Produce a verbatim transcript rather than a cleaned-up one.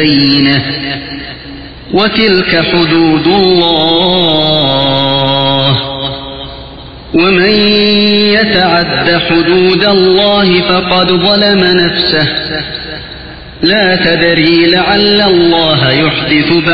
بينة وتلك حدود الله ومن يتعد حدود الله فقد ظلم نفسه لا تدري لعل الله يحدث